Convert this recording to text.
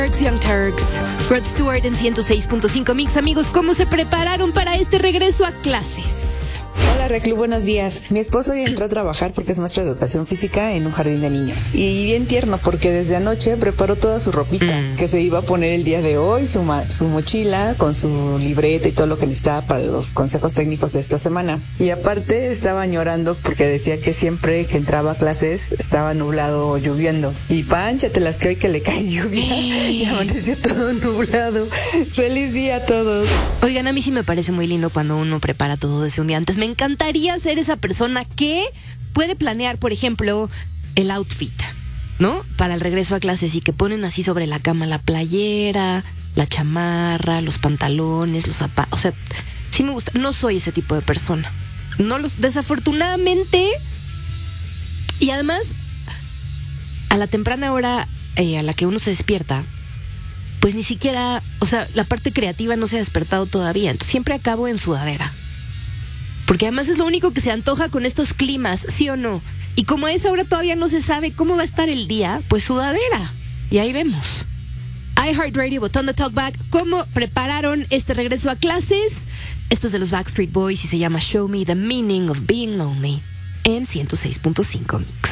Young Turks, Rod Stewart en 106.5 Mix. Amigos, ¿cómo se prepararon para este regreso a clases? Hola Reclu, buenos días. Mi esposo ya entró a trabajar porque es maestro de educación física en un jardín de niños. Y bien tierno porque desde anoche preparó toda su ropita que se iba a poner el día de hoy, su mochila con su libreta y todo lo que necesitaba para los consejos técnicos de esta semana. Y aparte estaba llorando porque decía que siempre que entraba a clases estaba nublado o lloviendo. Y pánchatelas que hoy que le cae lluvia y amaneció todo nublado. ¡Feliz día a todos! Oigan, a mí sí me parece muy lindo cuando uno prepara todo desde un día antes. Me encantaría ser esa persona que puede planear, por ejemplo, el outfit, ¿no? Para el regreso a clases y que ponen así sobre la cama la playera, la chamarra, los pantalones, los zapatos. O sea, sí me gusta. No soy ese tipo de persona. Desafortunadamente. Y además, a la temprana hora a la que uno se despierta, pues ni siquiera, o sea, la parte creativa no se ha despertado todavía. Entonces siempre acabo en sudadera. Porque además es lo único que se antoja con estos climas, ¿sí o no? Y como a esa hora todavía no se sabe cómo va a estar el día, pues sudadera. Y ahí vemos. iHeartRadio, botón de Talkback. ¿Cómo prepararon este regreso a clases? Esto es de los Backstreet Boys y se llama Show Me the Meaning of Being Lonely en 106.5 Mix.